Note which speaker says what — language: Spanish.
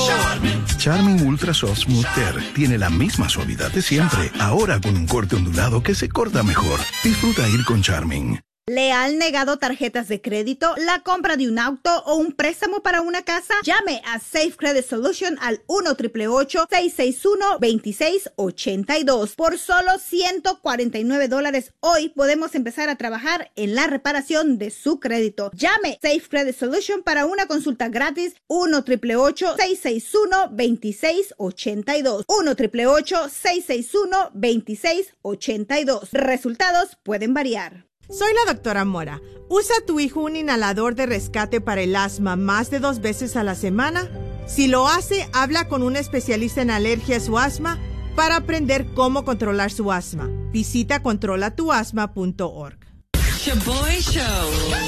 Speaker 1: Charmin Ultra Soft Smooth Tear tiene la misma suavidad de siempre, ahora con un corte ondulado que se corta mejor. Disfruta ir con Charmin.
Speaker 2: ¿Le han negado tarjetas de crédito, la compra de un auto o un préstamo para una casa? Llame a Safe Credit Solution al 1-888-661-2682. Por solo $149 hoy podemos empezar a trabajar en la reparación de su crédito. Llame Safe Credit Solution para una consulta gratis 1-888-661-2682. 1-888-661-2682. Resultados pueden variar.
Speaker 3: Soy la doctora Mora. ¿Usa tu hijo un inhalador de rescate para el asma más de 2 veces a la semana? Si lo hace, habla con un especialista en alergias o asma para aprender cómo controlar su asma. Visita controlatuasma.org.
Speaker 4: Shaboy Show.